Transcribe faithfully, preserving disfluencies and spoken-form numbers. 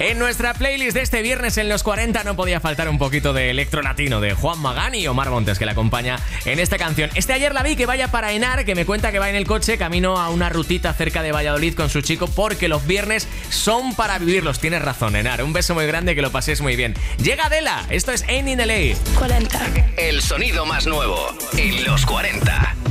En nuestra playlist de este viernes en los cuarenta no podía faltar un poquito de electro latino de Juan Magán y Omar Montes, que la acompaña en esta canción. Este ayer la vi que vaya para Henar, que me cuenta que va en el coche camino a una rutita cerca de Valladolid con su chico, porque los viernes son para vivirlos. Tienes razón, Henar. Un beso muy grande, que lo paséis muy bien. Llega Adela, esto es Ain't in L A. cuarenta. El sonido más nuevo en los cuarenta.